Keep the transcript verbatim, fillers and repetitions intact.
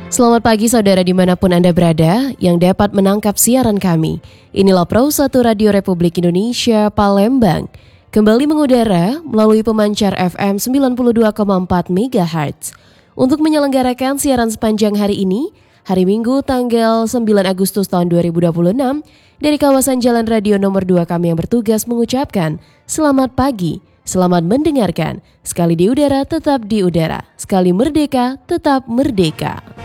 Selamat pagi saudara dimanapun Anda berada yang dapat menangkap siaran kami. Inilah Pro satu Radio Republik Indonesia Palembang. Kembali mengudara melalui pemancar F M sembilan puluh dua koma empat megahertz. Untuk menyelenggarakan siaran sepanjang hari ini, hari Minggu tanggal sembilan Agustus tahun dua ribu dua puluh enam, dari kawasan Jalan Radio nomor dua kami yang bertugas mengucapkan selamat pagi, selamat mendengarkan. Sekali di udara tetap di udara, sekali merdeka tetap merdeka.